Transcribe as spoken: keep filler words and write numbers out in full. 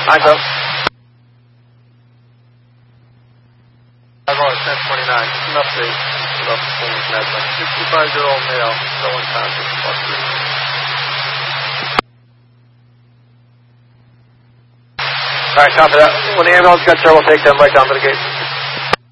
Eyes up. I've always ten twenty-nine. Just an update about the performance medicine. sixty-five-year-old male, still unconscious, plus three. All right, copy that. When the ambulance gets there, we'll take them right down to the gate.